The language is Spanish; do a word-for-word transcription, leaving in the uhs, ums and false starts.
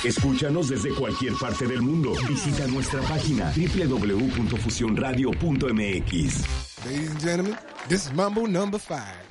Escúchanos desde cualquier parte del mundo. Visita nuestra página doble u doble u doble u punto fusión radio punto m x. Ladies and gentlemen, this is Mambo number five.